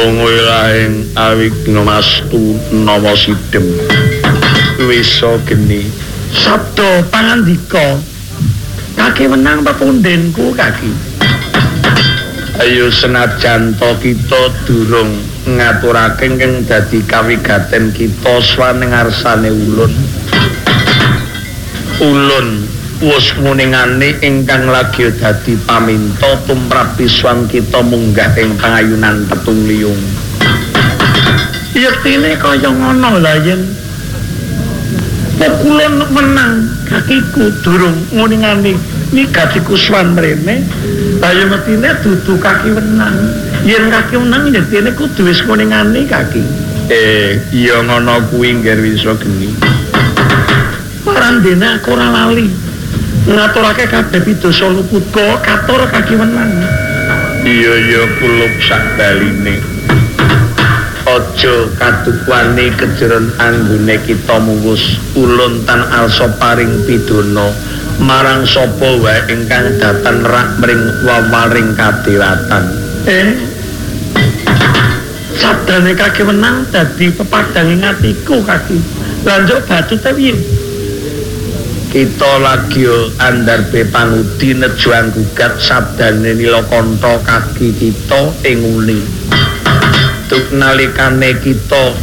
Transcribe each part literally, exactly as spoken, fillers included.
Ong wilahing Awignomastu nama sidhem wisa geni sabda pangandika kaki menang pepundenku kaki. Ayo senajan to kita durung ngaturake kang dadi kawigaten kita swaning ngarsane ulun. Ulun wis nguningane ingkang lagi dadi paminta tumrap biswan kita munggah ing pangayunan Petung Liung. Yektine kaya ngono lha yen kulon menang kakiku durung nguningane nigatiku swan mrene ayo metine dudu kaki menang yen kaki menang yektine kudu wis nguningane kaki. Eh iya ngono kuwi ngger wisa geni. Parandene aku ora lali ngaturake kabeh pidasa luputka katur kaki menang. Iya iya kulup sak baline. Aja kadukwani kejeron anggone kita muwus ulun tan alsa paring pidana marang sapa wae ingkang datan rak mring wawaring kadewatan. Eh sabdane kaki menang dadi pepadanging atiku kaki. Lanjut batu ta piye? Kita lagi andharpe pangudi nejuang gugat sabdane Nilakanta kaki kita ing uli. Tuk nalikane kita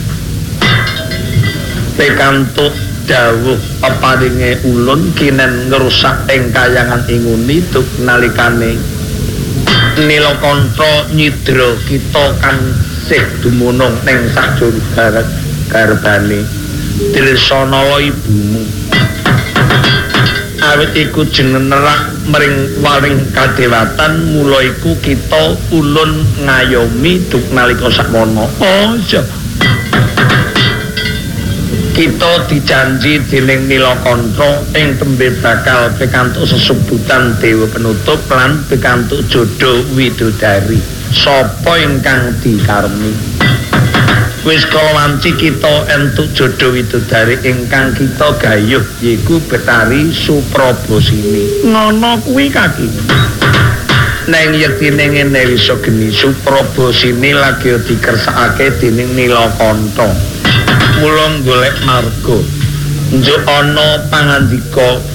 pikantuk dawuh peparinge ulun kinen ngrusak ing kayangan ing uni tuk nalikane Nilakanta nyidra kita kan sih dumunung ning sajur garbane Dirsanala ibumu. Awit iku jeneng nerak mring waring kadewatan mula iku kita ulun ngayomi duk nalika sakmono. Oh iya. Kita dijanji dening Nilakanta ing tembe bakal pikantuk sesebutan dewa penutup lan pikantuk jodoh widodari sapa ingkang dikarmi. Wis kalawanci kita entuk jodoh widodari ingkang kita gayuh yaiku Betari Suprabasini. Ngono kuwi kaki. Neng yektine ngene wis geni Suprabasini lagi dikersakake dening Nilakanta. Mula golek marga. Njuk ana pangandika